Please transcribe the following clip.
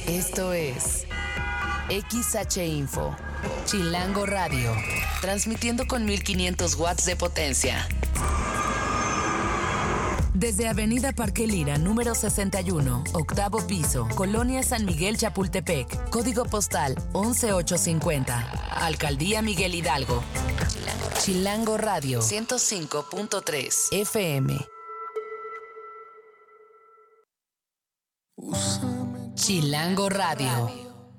Esto es XH Info, Chilango Radio, transmitiendo con 1500 watts de potencia. Desde Avenida Parque Lira, número 61, octavo piso, Colonia San Miguel Chapultepec, código postal 11850, Alcaldía Miguel Hidalgo. Chilango Radio 105.3 FM. Chilango Radio.